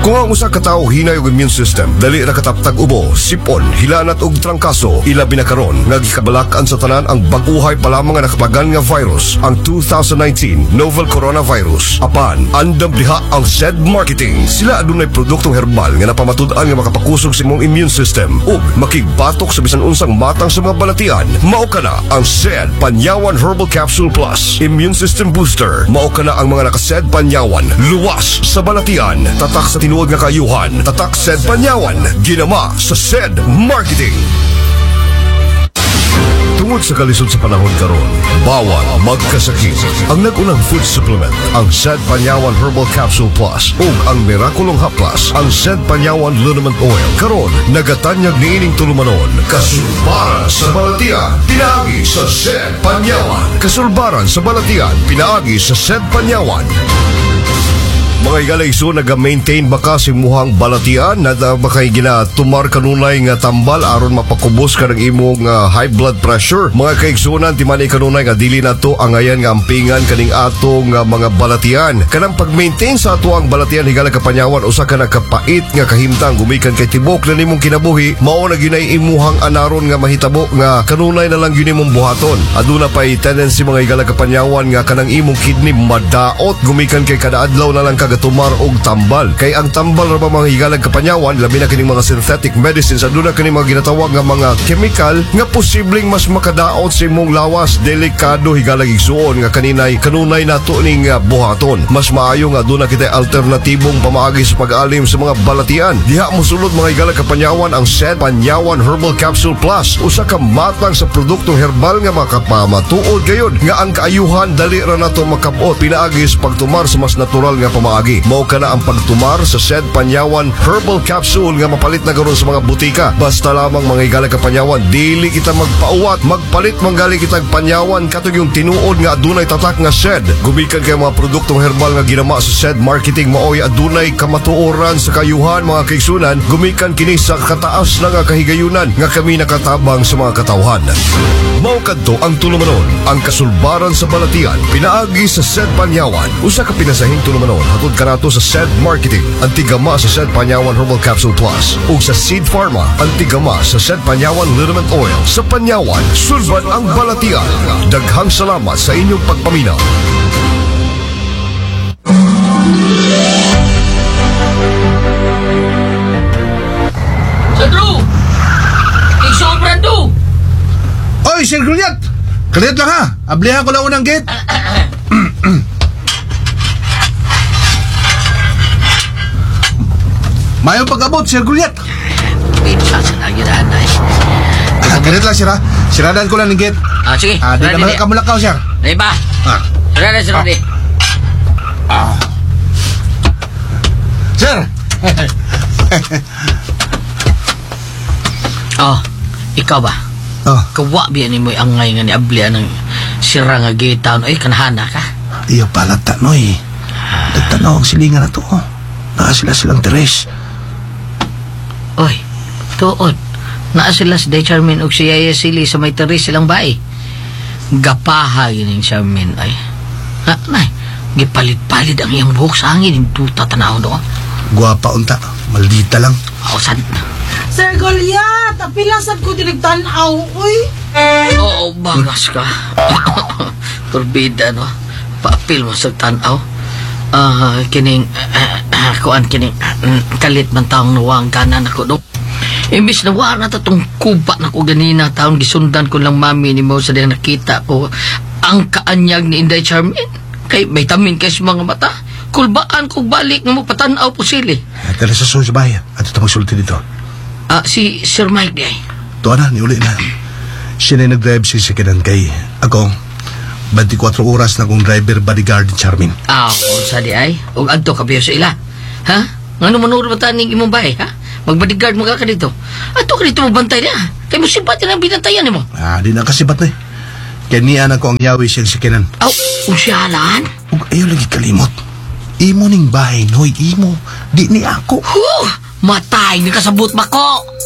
Kung ang usa ka tawo hinay og immune system, dali ra kataptag ubo, sipon, hilanat ug trangkaso, ilabi na karon nga gikabalakan sa tanan ang bag-uhay pa lamang nga nakapagan nga virus, ang 2019 novel coronavirus. Apan, andam diha ang SED Marketing. Sila adunay produktong herbal nga napamatud-an nga makapakusog sa imong immune system ug makigbatok sa bisan unsang matang sa mga balatian. Mao kana ang SED Panyawan Herbal Capsule Plus Immune System Booster. Mao kana ang mga naka-SED Panyawan luwas sa balatian, tatak sa tinuod nga kayuhan, tatak SED Panyawan, ginama sa SED Marketing. Tungod sa kalisod sa panahon karon, bawal magkasakit. Ang nag-unang food supplement, ang SED Panyawan Herbal Capsule Plus ug ang Miraculong Haplas, ang SED Panyawan Liniment Oil. Karon, nagatanyag niining tulumanon. Kasulbaran sa balatian, pinaagi sa SED Panyawan. Kasulbaran sa balatian, pinaagi sa SED Panyawan. Mga igalaiso, naga-maintain ba ka si muhang balatian na bakay ginatumar kanunay nga tambal aron mapakubos ka ng imong high blood pressure? Mga kaigsunan, timan kanunay nga dili na to ang ayan nga ampingan kaning atong mga balatian. Kanang pag-maintain sa ato ang balatian higala kapanyawan, usa ka nakapait nga kahimtang gumikan kay tibok na nimong kinabuhi, mao na ginay imuhang anaron nga mahitabo nga kanunay na lang yun imong buhaton. Aduna pa'y tendency mga higala kapanyawan nga kanang imong kidney madaot gumikan kay kadaadlaw na lang kagatumar og tambal. Kay ang tambal ra ba mga higalag kapanyawan, labi na kining mga synthetic medicines, aduna kining mga ginatawag nga mga chemical nga posibleng mas makadaot sa imong lawas. Delikado higalag igsuon nga kanunay nato ning buhaton. Mas maayo nga aduna kitay alternatibong pamaagi sa pag-alim sa mga balatian. Diha mosulod mga higalag kapanyawan ang SED Panyawan Herbal Capsule Plus, usa ka matang sa produktong herbal nga makapamatuod gayud nga ang kaayuhan dali ra nato makabot pinaagi sa pagtumar sa mas natural nga pamaagi. Mao kana ang pagtumar sa SED Panyawan Herbal Capsule nga mapalit na karon sa mga butika. Basta lamang mga higala ka panyawan, dili kita magpauwat, magpalit manggali kitag panyawan katong yung tinuod nga adunay tatak nga SED. Gumikan kay mga produktong herbal nga ginama sa SED Marketing, maoy adunay kamatuoran sa kayuhan mga kaigsunan. Gumikan kini sa kataas na nga kahigayunan nga kami nakatabang sa mga katawhan. Mao kadto ang tulumanon, ang kasulbaran sa balatian, pinaagi sa SED Panyawan. Usa ka pinasahing tulumanon hatod kanato sa SED Marketing, ang tigama sa SED Panyawan Herbal Capsule Plus ug sa Seed Pharma, ang tigama sa SED Panyawan Liniment Oil. Sa Panyawan, sulban ang balatian. Daghang salamat sa inyong pagpaminaw. Sandro! Iksobra do! Oy, Sir Juliet! Kalit lang ha! Ablihan ko lang unang gate. Mayo pag-abot, Sir Juliet. Pinsa sa nagyan na eh. Kalit lang, Sir ha. Siradaan ko lang ng gate. Sige. Di na mga kamulakaw, Sir. Ay ba? Sarada. Sir! Ikaw ba? Kawa biyan ni mo'y angay nga ni Ablia ng sira nga gitaon. Ay, kanahana ka? Iyo pala tanoy. Nagtanaw ang silingan na to. Silang Teres. Oy, tuod. Naa sila si Day Charmin o si Yaya Sili sa may Teres silang bae. Gapaha yun yung Charmin ay. Nay, gipalit-palit ang iyang buhok sa hangin. Yung tuta tanaw doon. Guwapa unta. Maldita lang. Saan? Sir Goliath, apilasad ko dinagtanaw, uy. Oo, bagas ka. Turbida, no? Paapil mo sa tanaw. Kining, kuan kining, kalit man taong nawang kanan ako, no? Imbis na wala na tatong kuba na ko ganina taong gisundan ko lang mami ni mo sa diyang nakita ko ang kaanyag ni Inday Charmin. Kay may tamin kay sa mga mata. Kulbaan ko balik nga mo patanaw po sili. Tala sa sa bayan. At ito magsulti dito. Si Sir Mike di ay. Tuwa na, niuli na. Siya na nag-drive si Sikinan kay ako. 24 oras na kong driver bodyguard ni Charmin. Sa di ay. O agto ka biyo sa ila. Ha? Nga naman uro ba taning imong bahay, ha? Mag-bodyguard mo ka dito. Ato ka dito magbantay niya. Kaya mo simpati na binantayan mo. Di na kasibat na eh. Kaya niya na ko ang yawi siyang Sikinan. Usyalan? Ug ayaw lagi kalimot. Imo ning bahay, noy, imo. Di ni ako. Matay, ni kasabot ba ko?